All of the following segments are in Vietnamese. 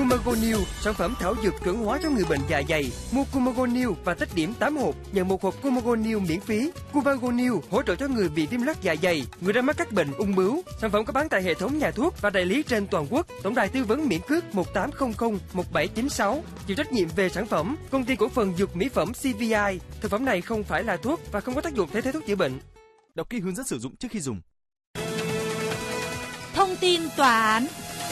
Cumago New, sản phẩm thảo dược chuẩn hóa cho người bệnh dạ dày. Mua Cumago New và tích điểm 8 hộp, nhận một hộp Cumago New miễn phí. Cumago New hỗ trợ cho người bị viêm loét dạ dày, người đang mắc các bệnh ung bướu. Sản phẩm có bán tại hệ thống nhà thuốc và đại lý trên toàn quốc. Tổng đài tư vấn miễn cước 1800 1796. Chịu trách nhiệm về sản phẩm, công ty cổ phần dược mỹ phẩm CVI. Thực phẩm này không phải là thuốc và không có tác dụng thay thế thuốc chữa bệnh. Đọc kỹ hướng dẫn sử dụng trước khi dùng. Thông tin tòa án.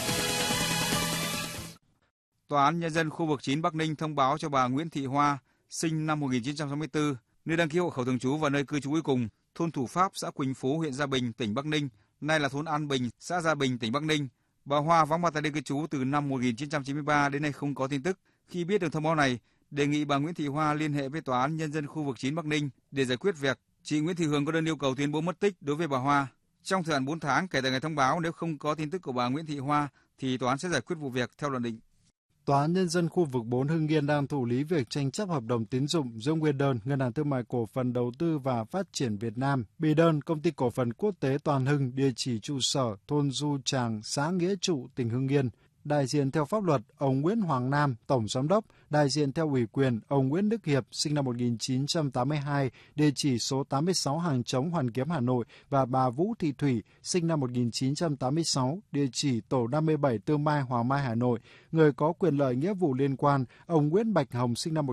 Tòa án Nhân dân khu vực 9 Bắc Ninh thông báo cho bà Nguyễn Thị Hoa, sinh năm 1964, nơi đăng ký hộ khẩu thường trú và nơi cư trú cuối cùng, thôn Thủ Pháp, xã Quỳnh Phú, huyện Gia Bình, tỉnh Bắc Ninh, nay là thôn An Bình, xã Gia Bình, tỉnh Bắc Ninh. Bà Hoa vắng mặt tại nơi cư trú từ năm 1993 đến nay không có tin tức. Khi biết được thông báo này, đề nghị bà Nguyễn Thị Hoa liên hệ với Tòa án Nhân dân khu vực 9 Bắc Ninh để giải quyết việc chị Nguyễn Thị Hường có đơn yêu cầu tuyên bố mất tích đối với bà Hoa. Trong thời hạn 4 tháng kể từ ngày thông báo, nếu không có tin tức của bà Nguyễn Thị Hoa thì tòa án sẽ giải quyết vụ việc theo luật định. Tòa án Nhân dân khu vực 4 Hưng Yên đang thụ lý việc tranh chấp hợp đồng tín dụng giữa nguyên đơn Ngân hàng Thương mại Cổ phần Đầu tư và Phát triển Việt Nam, bị đơn Công ty Cổ phần Quốc tế Toàn Hưng, địa chỉ trụ sở thôn Du Tràng, xã Nghĩa Trụ, tỉnh Hưng Yên. Đại diện theo pháp luật, ông Nguyễn Hoàng Nam, Tổng Giám đốc. Đại diện theo ủy quyền, ông Nguyễn Đức Hiệp, sinh năm 1982, địa chỉ số 86 Hàng Trống, Hoàn Kiếm, Hà Nội, và bà Vũ Thị Thủy, sinh năm 1986, địa chỉ tổ 57 Tương Mai, Hoàng Mai, Hà Nội. Người có quyền lợi nghĩa vụ liên quan, ông Nguyễn Bạch Hồng, sinh năm